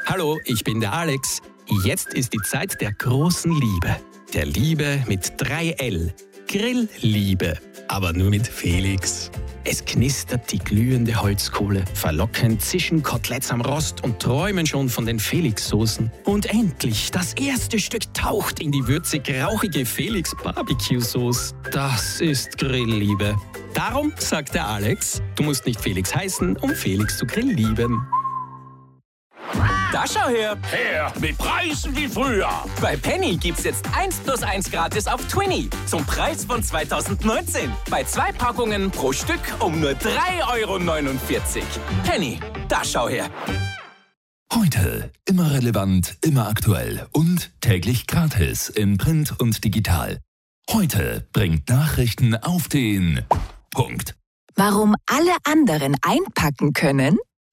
Hallo, ich bin der Alex. Jetzt ist die Zeit der großen Liebe. Der Liebe mit 3L. Grillliebe. Aber nur mit Felix. Es knistert die glühende Holzkohle. Verlockend zischen Koteletts am Rost und träumen schon von den Felix-Soßen. Und endlich, das erste Stück taucht in die würzig-rauchige Felix-Barbecue-Sauce. Das ist Grillliebe. Darum sagt der Alex, du musst nicht Felix heißen, um Felix zu grilllieben. Da schau her! Her mit Preisen wie früher! Bei Penny gibt's jetzt 1+1 gratis auf Twinny zum Preis von 2019. Bei 2 Packungen pro Stück um nur 3,49 €. Penny, da schau her! Heute immer relevant, immer aktuell und täglich gratis in Print und digital. Heute bringt Nachrichten auf den Punkt. Warum alle anderen einpacken können?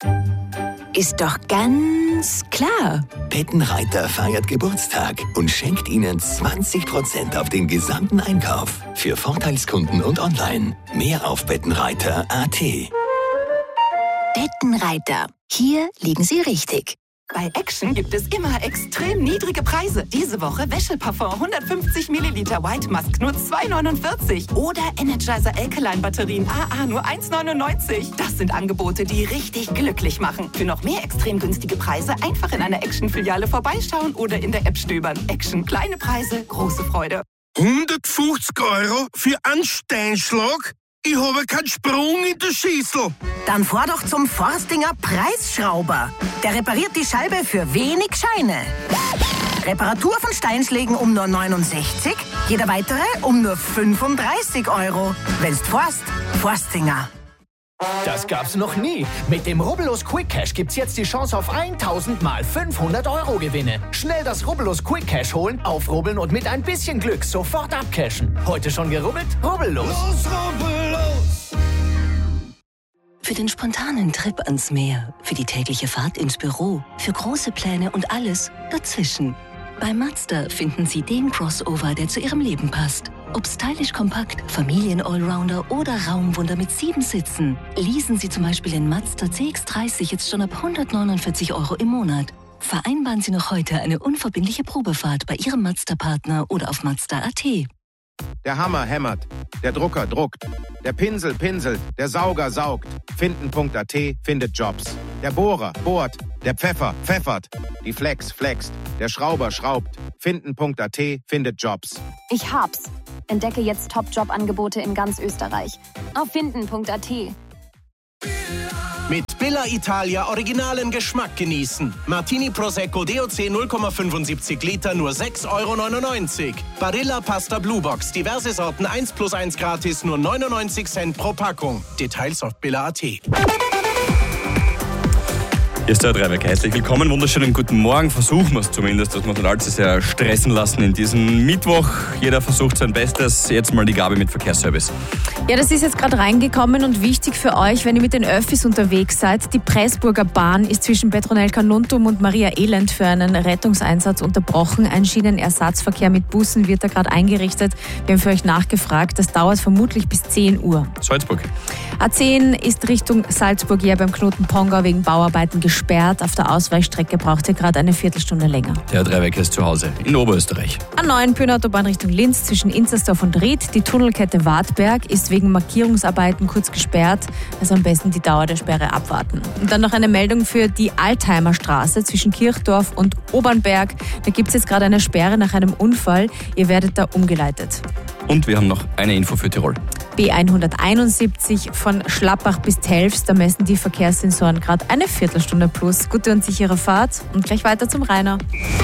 Ist doch ganz klar. Bettenreiter feiert Geburtstag und schenkt Ihnen 20% auf den gesamten Einkauf. Für Vorteilskunden und online. Mehr auf bettenreiter.at. Bettenreiter. Hier liegen Sie richtig. Bei Action gibt es immer extrem niedrige Preise. Diese Woche Wäscheparfum 150 Milliliter White Musk nur 2,49 € oder Energizer Alkaline Batterien AA nur 1,99 €. Das sind Angebote, die richtig glücklich machen. Für noch mehr extrem günstige Preise einfach in einer Action-Filiale vorbeischauen oder in der App stöbern. Action, kleine Preise, große Freude. 150 € für einen Steinschlag? Ich habe keinen Sprung in der Schüssel. Dann fahr doch zum Forstinger Preisschrauber. Der repariert die Scheibe für wenig Scheine. Reparatur von Steinschlägen um nur 69, jeder weitere um nur 35 €. Wenn's forst, Forstinger. Das gab's noch nie. Mit dem Rubbellos Quick Cash gibt's jetzt die Chance auf 1000 mal 500 € Gewinne. Schnell das Rubbellos Quick Cash holen, aufrubbeln und mit ein bisschen Glück sofort abcashen. Heute schon gerubbelt? Rubbellos. Los, Rubbellos! Für den spontanen Trip ans Meer, für die tägliche Fahrt ins Büro, für große Pläne und alles dazwischen. Bei Mazda finden Sie den Crossover, der zu Ihrem Leben passt. Ob stylisch kompakt, Familien-Allrounder oder Raumwunder mit 7 Sitzen. Leasen Sie zum Beispiel den Mazda CX-30 jetzt schon ab 149 € im Monat. Vereinbaren Sie noch heute eine unverbindliche Probefahrt bei Ihrem Mazda-Partner oder auf Mazda.at. Der Hammer hämmert, der Drucker druckt, der Pinsel pinselt, der Sauger saugt. Finden.at findet Jobs. Der Bohrer bohrt, der Pfeffer pfeffert, die Flex flext, der Schrauber schraubt. Finden.at findet Jobs. Ich hab's. Entdecke jetzt Top-Job-Angebote in ganz Österreich. Auf finden.at. Mit Billa Italia originalen Geschmack genießen. Martini Prosecco DOC 0,75 Liter nur 6,99 €. Barilla Pasta Blue Box, diverse Sorten 1+1 gratis, nur 99 Cent pro Packung. Details auf billa.at. Hier ist der Dreiberg. Herzlich willkommen, wunderschönen guten Morgen. Versuchen wir es zumindest, dass wir uns nicht allzu sehr stressen lassen in diesem Mittwoch. Jeder versucht sein Bestes. Jetzt mal die Gabe mit Verkehrsservice. Ja, das ist jetzt gerade reingekommen und wichtig für euch, wenn ihr mit den Öffis unterwegs seid. Die Pressburger Bahn ist zwischen Petronell-Carnuntum und Maria Elend für einen Rettungseinsatz unterbrochen. Ein Schienenersatzverkehr mit Bussen wird da gerade eingerichtet. Wir haben für euch nachgefragt. Das dauert vermutlich bis 10 Uhr. Salzburg. A10 ist Richtung Salzburg hier beim Knoten Pongau wegen Bauarbeiten gesperrt. Auf der Ausweichstrecke braucht ihr gerade eine Viertelstunde länger. Der Dreiberg ist zu Hause in Oberösterreich. A9 Pöhnautobahn Richtung Linz zwischen Inzersdorf und Ried. Die Tunnelkette Wartberg ist wegen Markierungsarbeiten kurz gesperrt. Also am besten die Dauer der Sperre abwarten. Und dann noch eine Meldung für die Altheimerstraße zwischen Kirchdorf und Obernberg. Da gibt es jetzt gerade eine Sperre nach einem Unfall. Ihr werdet da umgeleitet. Und wir haben noch eine Info für Tirol. B171 von Schlappach bis Telfs, da messen die Verkehrssensoren gerade eine Viertelstunde plus. Gute und sichere Fahrt und gleich weiter zum Rainer.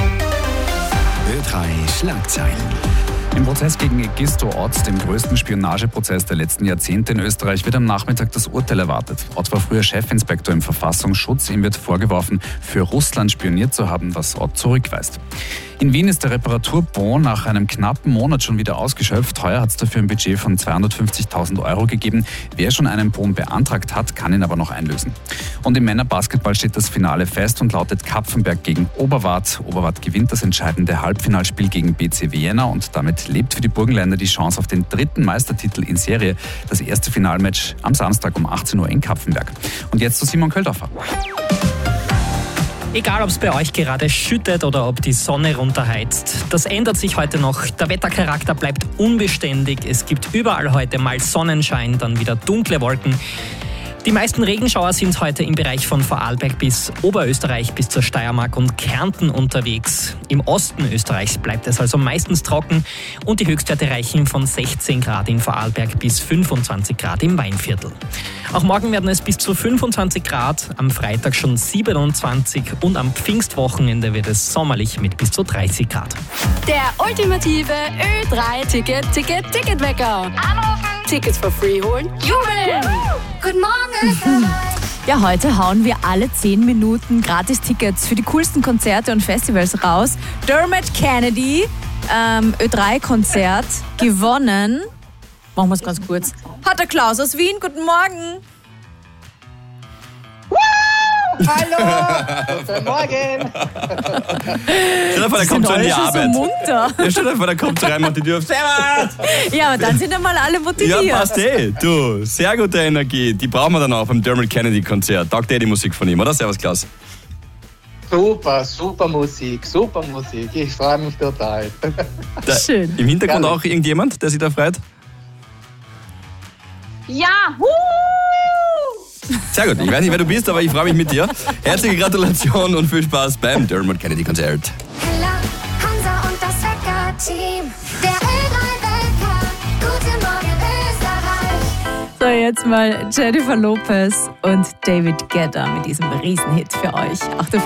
Ö3 Schlagzeilen. Im Prozess gegen Egisto Ott, dem größten Spionageprozess der letzten Jahrzehnte in Österreich, wird am Nachmittag das Urteil erwartet. Ott war früher Chefinspektor im Verfassungsschutz. Ihm wird vorgeworfen, für Russland spioniert zu haben, was Ott zurückweist. In Wien ist der Reparaturbon nach einem knappen Monat schon wieder ausgeschöpft. Heuer hat es dafür ein Budget von 250.000 € gegeben. Wer schon einen Bon beantragt hat, kann ihn aber noch einlösen. Und im Männerbasketball steht das Finale fest und lautet Kapfenberg gegen Oberwart. Oberwart gewinnt das entscheidende Halbfinalspiel gegen BC Vienna und damit lebt für die Burgenländer die Chance auf den 3. Meistertitel in Serie. Das erste Finalmatch am Samstag um 18 Uhr in Kapfenberg. Und jetzt zu Simon Köldorfer. Egal, ob es bei euch gerade schüttet oder ob die Sonne runterheizt. Das ändert sich heute noch. Der Wettercharakter bleibt unbeständig. Es gibt überall heute mal Sonnenschein, dann wieder dunkle Wolken. Die meisten Regenschauer sind heute im Bereich von Vorarlberg bis Oberösterreich bis zur Steiermark und Kärnten unterwegs. Im Osten Österreichs bleibt es also meistens trocken und die Höchstwerte reichen von 16 Grad in Vorarlberg bis 25 Grad im Weinviertel. Auch morgen werden es bis zu 25 Grad, am Freitag schon 27 und am Pfingstwochenende wird es sommerlich mit bis zu 30 Grad. Der ultimative Ö3-Ticketwecker. Anrufen, Tickets for free holen, jubeln! Guten Morgen! Ja, heute hauen wir alle 10 Minuten Gratis-Tickets für die coolsten Konzerte und Festivals raus. Dermot Kennedy, Ö3-Konzert, gewonnen. Machen wir es ganz kurz. Hat der Klaus aus Wien, guten Morgen. Hallo! Guten Morgen! Stell dir vor, der kommt schon in die Arbeit. So munter. Ja, stell dir vor, der kommt rein und die Tür auf. Servus! Ja, aber dann sind einmal alle motiviert. Ja, passt eh. Du, sehr gute Energie. Die brauchen wir dann auch beim Dermot Kennedy Konzert. Taugt die Musik von ihm, oder? Servus, Klaus. Super Musik. Ich freue mich total. Schön. Im Hintergrund auch irgendjemand, der sich da freut? Ja! Sehr gut. Ich weiß nicht, wer du bist, aber ich freue mich mit dir. Herzliche Gratulation und viel Spaß beim Dermot Kennedy Konzert. Hella, Hansa und das Wecker-Team. Der Ö3-Wecker. Guten Morgen, Österreich. So, jetzt mal Jennifer Lopez und David Guetta mit diesem Riesenhit für euch.